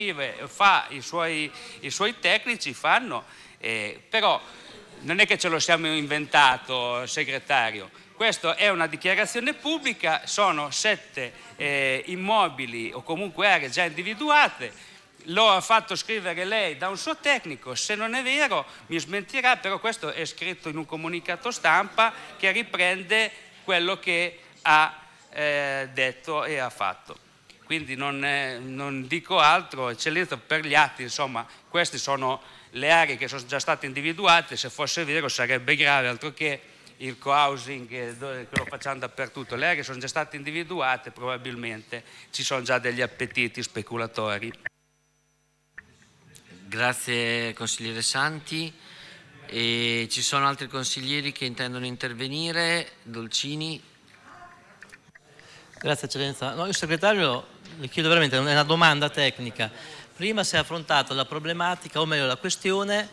fa i suoi tecnici fanno, però non è che ce lo siamo inventato, segretario. Questa è una dichiarazione pubblica, sono 7 immobili o comunque aree già individuate. Lo ha fatto scrivere lei da un suo tecnico, se non è vero mi smentirà, però questo è scritto in un comunicato stampa che riprende quello che ha detto e ha fatto. Quindi non dico altro, eccellenza, per gli atti, insomma, queste sono le aree che sono già state individuate, se fosse vero sarebbe grave, altro che il co-housing che lo facciamo dappertutto. Le aree sono già state individuate, probabilmente ci sono già degli appetiti speculatori. Grazie consigliere Santi. E ci sono altri consiglieri che intendono intervenire? Dolcini. Grazie eccellenza. No, il segretario le chiedo veramente una domanda tecnica. Prima si è affrontata la problematica, o meglio la questione,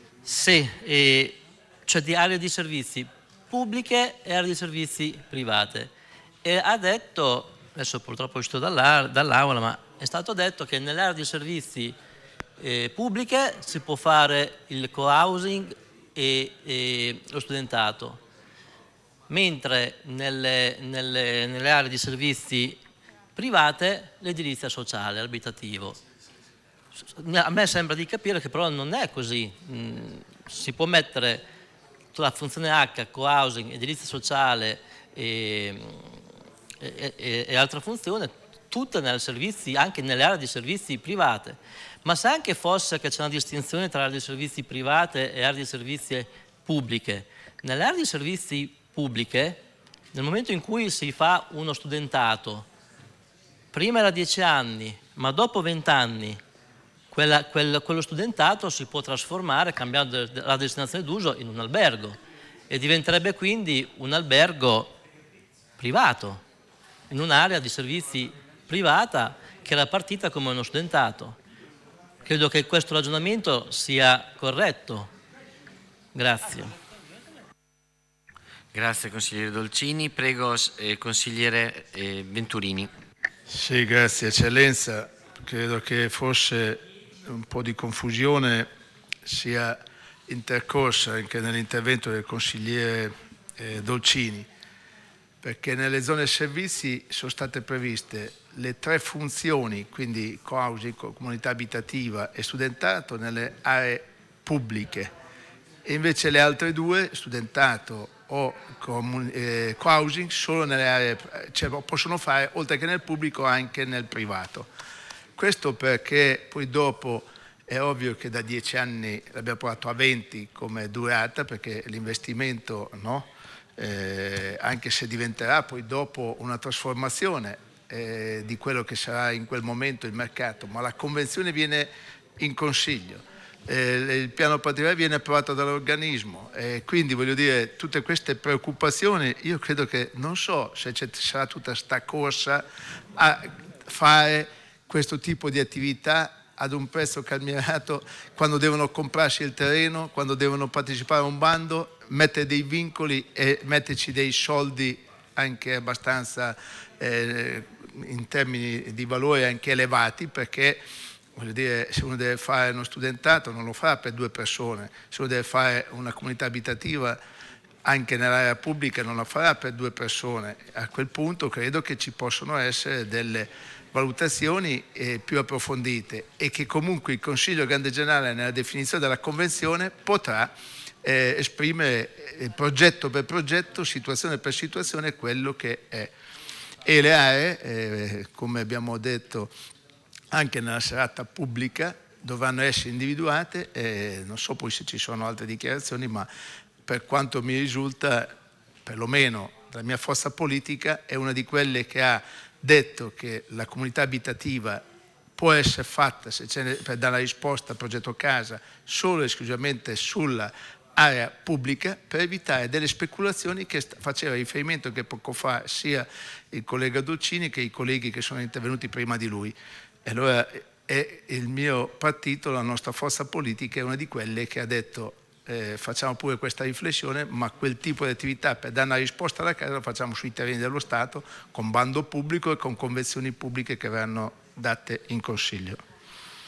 cioè di aree di servizi pubbliche e aree di servizi private. E ha detto, adesso purtroppo è uscito dall'aula, ma è stato detto che nelle aree di servizi pubbliche si può fare il co-housing e lo studentato, mentre nelle aree di servizi private l'edilizia sociale, abitativo. A me sembra di capire che però non è così. Si può mettere la funzione H, co-housing, edilizia sociale e altra funzione, tutte nelle servizi, anche nelle aree di servizi private. Ma se anche fosse che c'è una distinzione tra aree di servizi private e aree di servizi pubbliche, nelle aree di servizi pubbliche, nel momento in cui si fa uno studentato, prima era 10 anni, ma dopo 20 anni, quello studentato si può trasformare, cambiando la destinazione d'uso, in un albergo e diventerebbe quindi un albergo privato, in un'area di servizi privata che era partita come uno studentato. Credo che questo ragionamento sia corretto. Grazie. Grazie consigliere Dolcini. Prego consigliere Venturini. Sì, grazie eccellenza. Credo che forse un po' di confusione sia intercorsa anche nell'intervento del consigliere Dolcini, perché nelle zone servizi sono state previste le 3 funzioni, quindi co-housing, comunità abitativa e studentato, nelle aree pubbliche, e invece le altre 2, studentato o co-housing, solo nelle aree, cioè possono fare oltre che nel pubblico anche nel privato. Questo perché poi dopo è ovvio che da 10 anni l'abbiamo portato a 20 come durata, perché l'investimento, no? Anche se diventerà poi dopo una trasformazione di quello che sarà in quel momento il mercato, ma la convenzione viene in consiglio, il piano particolare viene approvato dall'organismo, quindi voglio dire, tutte queste preoccupazioni, io credo che non so se ci sarà tutta sta corsa a fare questo tipo di attività ad un prezzo calmierato, quando devono comprarsi il terreno, quando devono partecipare a un bando, mettere dei vincoli e metterci dei soldi anche abbastanza in termini di valore anche elevati, perché voglio dire, se uno deve fare uno studentato non lo fa per 2 persone, se uno deve fare una comunità abitativa anche nell'area pubblica non la farà per 2 persone. A quel punto credo che ci possono essere delle valutazioni più approfondite e che comunque il Consiglio Grande Generale nella definizione della Convenzione potrà esprimere progetto per progetto, situazione per situazione quello che è. E le aree, come abbiamo detto anche nella serata pubblica, dovranno essere individuate, non so poi se ci sono altre dichiarazioni, ma per quanto mi risulta, perlomeno la mia forza politica è una di quelle che ha detto che la comunità abitativa può essere fatta per dare la risposta al progetto casa solo e esclusivamente sulla area pubblica, per evitare delle speculazioni che faceva riferimento che poco fa sia il collega Dolcini che i colleghi che sono intervenuti prima di lui. E allora il mio partito, la nostra forza politica è una di quelle che ha detto facciamo pure questa riflessione, ma quel tipo di attività per dare una risposta alla casa lo facciamo sui terreni dello Stato, con bando pubblico e con convenzioni pubbliche che verranno date in Consiglio.